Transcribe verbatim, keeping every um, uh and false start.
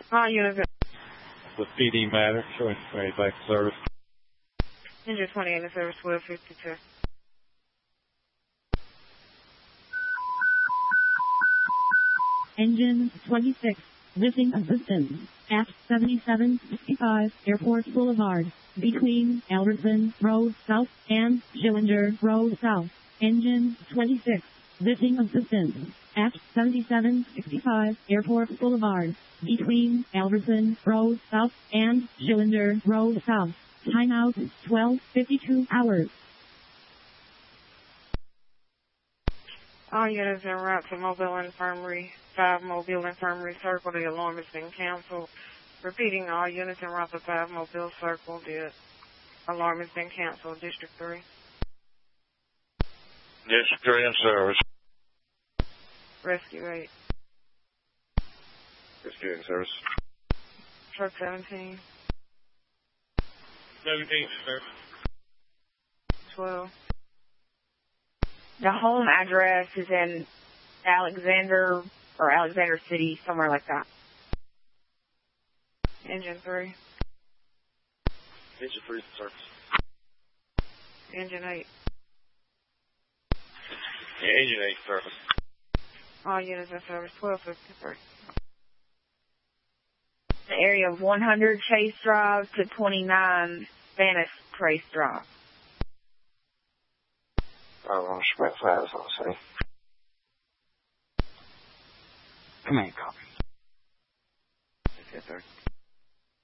All units. The P D matter, showing twenty-eight back to service. Engine twenty-eight in service, twelve fifty-two. Engine twenty-six, lifting assistance at seventy-seven sixty-five Airport Boulevard, between Albertson Road South and Schillinger Road South. Engine twenty-six, lifting assistance at seventy-seven sixty-five Airport Boulevard, between Albertson Road South and Schillinger Road South. Timeout twelve fifty-two hours. All units en route to Mobile Infirmary, five Mobile Infirmary Circle. The alarm has been canceled. Repeating, all units en route to five Mobile Circle. The alarm has been canceled. District three. District three in service. Rescue eight. Rescue in service. Truck seventeen. seventeen, sir. twelve. The home address is in Alexander or Alexander City, somewhere like that. Engine three. Engine three in service. Engine eight. Yeah, engine eight service. All units in service, twelve fifty-three. The area of one hundred Chase Drive to twenty-nine Spanish Trace Drive. Oh, I'm Schmidt Flags, I'll say. Command copy. Yes, sir.